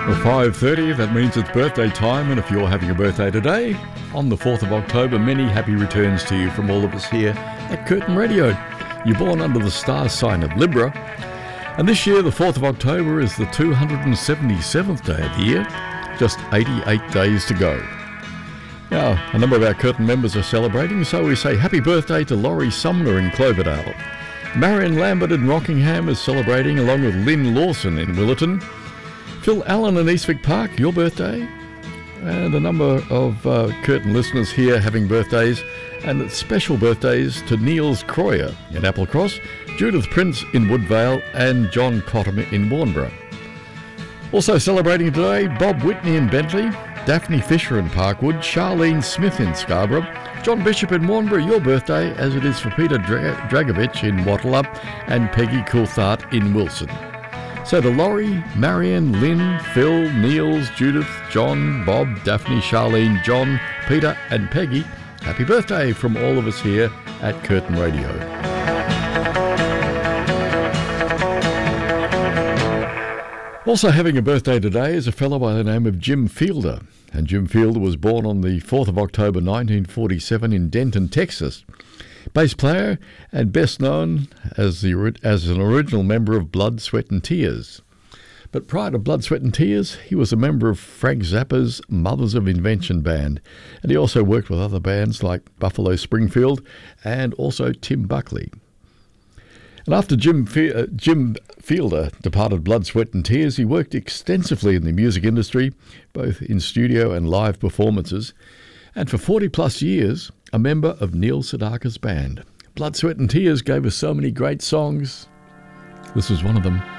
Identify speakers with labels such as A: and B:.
A: Well, 5:30, that means it's birthday time, and if you're having a birthday today, on the 4th of October, many happy returns to you from all of us here at Curtin Radio. You're born under the star sign of Libra, and this year, the 4th of October, is the 277th day of the year, just 88 days to go. Now, a number of our Curtin members are celebrating, so we say happy birthday to Laurie Sumner in Cloverdale. Marion Lambert in Rockingham is celebrating, along with Lynn Lawson in Willerton. Phil Allen in Eastwick Park, your birthday. And a number of Curtin listeners here having birthdays, and special birthdays to Niels Croyer in Applecross, Judith Prince in Woodvale, and John Cottam in Warnborough. Also celebrating today, Bob Whitney in Bentley, Daphne Fisher in Parkwood, Charlene Smith in Scarborough, John Bishop in Warnborough, your birthday, as it is for Peter Dragovich in Wattleup, and Peggy Coulthart in Wilson. So to Laurie, Marion, Lynn, Phil, Niels, Judith, John, Bob, Daphne, Charlene, John, Peter and Peggy, happy birthday from all of us here at Curtin Radio. Also having a birthday today is a fellow by the name of Jim Fielder. And Jim Fielder was born on the 4th of October 1947 in Denton, Texas. Bass player and best known as an original member of Blood, Sweat and Tears. But prior to Blood, Sweat and Tears, he was a member of Frank Zappa's Mothers of Invention band, and he also worked with other bands like Buffalo Springfield and also Tim Buckley. And after Jim Fielder departed Blood, Sweat and Tears, he worked extensively in the music industry, both in studio and live performances, and for 40 plus years, a member of Neil Sedaka's band. Blood, Sweat and Tears gave us so many great songs. This was one of them.